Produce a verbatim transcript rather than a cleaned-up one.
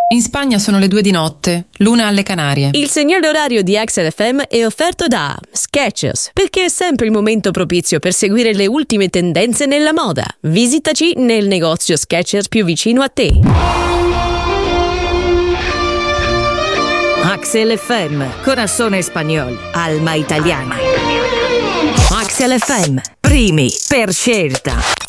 In Spagna sono le due di notte, l'una alle Canarie. Il segnale orario di Axel F M è offerto da Skechers, perché è sempre il momento propizio per seguire le ultime tendenze nella moda. Visitaci nel negozio Skechers più vicino a te. Axel F M, corazón español, alma italiana. Axel F M, primi per scelta.